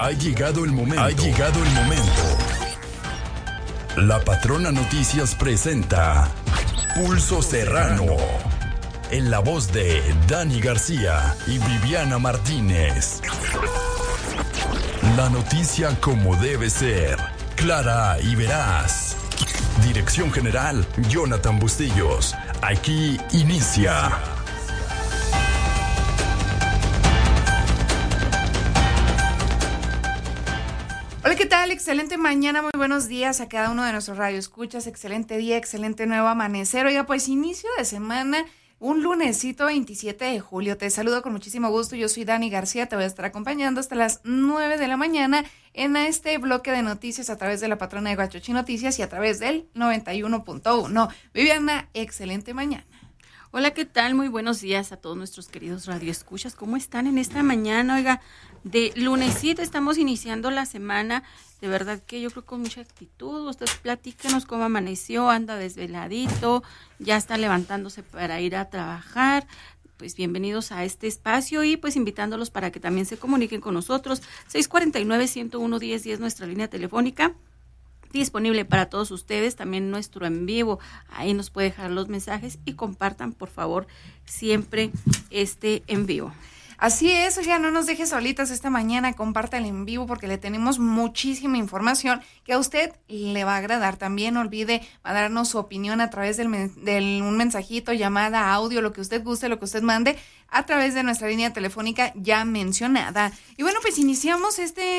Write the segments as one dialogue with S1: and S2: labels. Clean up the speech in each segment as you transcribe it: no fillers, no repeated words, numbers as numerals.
S1: Ha llegado el momento. Ha llegado el momento. La Patrona Noticias presenta Pulso Serrano. En la voz de Dani García y Viviana Martínez. La noticia como debe ser, clara y veraz. Dirección General, Jonathan Bustillos. Aquí inicia.
S2: Hola, ¿qué tal? Excelente mañana, muy buenos días a cada uno de nuestros radioescuchas. Excelente día, excelente nuevo amanecer. Oiga, pues inicio de semana, un lunesito 27 de julio. Te saludo con muchísimo gusto. Yo soy Dani García, te voy a estar acompañando hasta las 9 de la mañana en este bloque de noticias a través de la Patrona de Guachochi Noticias y a través del 91.1. Viviana, excelente mañana.
S3: Hola, ¿qué tal? Muy buenos días a todos nuestros queridos radioescuchas. ¿Cómo están en esta mañana? Oiga, de lunesito estamos iniciando la semana. De verdad que yo creo con mucha actitud. Usted platíquenos cómo amaneció, anda desveladito, ya está levantándose para ir a trabajar. Pues bienvenidos a este espacio y pues invitándolos para que también se comuniquen con nosotros. 649-101-1010, nuestra línea telefónica. Disponible para todos ustedes, también nuestro en vivo, ahí nos puede dejar los mensajes y compartan por favor siempre este en vivo.
S2: Así es, oiga, no nos deje solitas esta mañana, compártale en vivo porque le tenemos muchísima información que a usted le va a agradar. También no olvide darnos su opinión a través del un mensajito, llamada, audio, lo que usted guste, lo que usted mande, a través de nuestra línea telefónica ya mencionada. Y bueno, pues iniciamos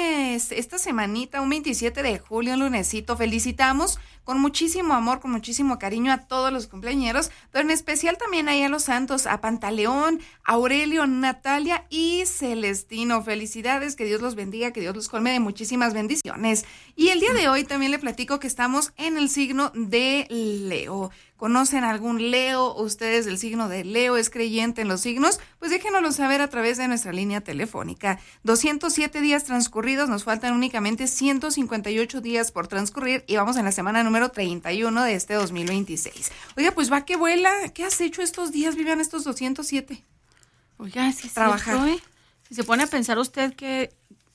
S2: esta semanita, un 27 de julio, un lunesito. Felicitamos con muchísimo amor, con muchísimo cariño a todos los cumpleañeros, pero en especial también ahí a los santos, a Pantaleón, Aurelio, Natalia y Celestino. Felicidades, que Dios los bendiga, que Dios los colme de muchísimas bendiciones. Y el día de hoy también le platico que estamos en el signo de Leo. ¿Conocen algún Leo? ¿Ustedes del signo de Leo es creyente en los signos? Pues déjenoslo saber a través de nuestra línea telefónica. 207 días transcurridos, nos faltan únicamente 158 días por transcurrir y vamos en la semana número 31 de este 2026. Oiga, pues va que vuela. ¿Qué has hecho estos días, Vivian, estos 207?
S3: Oiga, sí es
S2: trabajar.
S3: Cierto, ¿eh? Si se pone a pensar usted que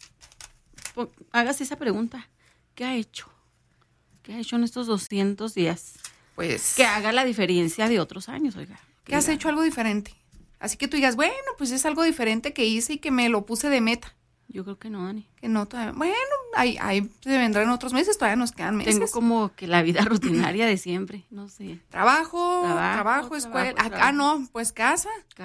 S3: hágase esa pregunta, ¿qué ha hecho? ¿Qué ha hecho en estos 200 días?
S2: Pues
S3: que haga la diferencia de otros años, oiga.
S2: ¿Qué has hecho algo diferente? Así que tú digas, bueno, pues es algo diferente que hice y que me lo puse de meta.
S3: Yo creo que no, Dani.
S2: Que no, todavía. Bueno, ahí se vendrán otros meses, todavía nos quedan meses.
S3: Tengo como que la vida rutinaria de siempre, no sé.
S2: Trabajo, escuela. Acá no, pues casa.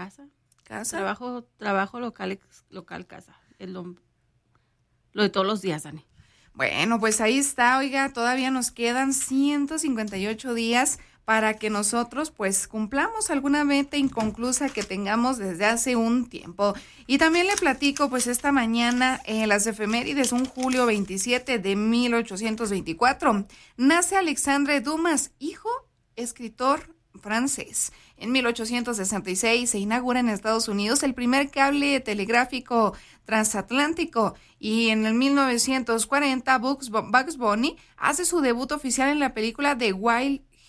S3: Trabajo local, casa. Es lo de todos los días, Dani.
S2: Bueno, pues ahí está, oiga, todavía nos quedan 158 días para que nosotros pues cumplamos alguna meta inconclusa que tengamos desde hace un tiempo. Y también le platico pues esta mañana las efemérides, un julio 27 de 1824, nace Alexandre Dumas, hijo, escritor francés. En 1866 se inaugura en Estados Unidos el primer cable telegráfico transatlántico y en el 1940 Bugs Bunny hace su debut oficial en la película The Wild